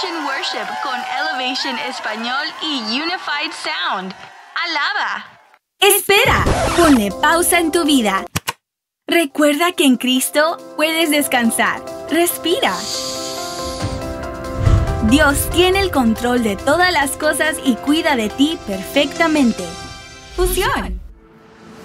Elevation Worship con Elevation Español y Unified Sound. ¡Alaba! ¡Espera! Ponle pausa en tu vida. Recuerda que en Cristo puedes descansar. Respira. Dios tiene el control de todas las cosas y cuida de ti perfectamente. Fusión.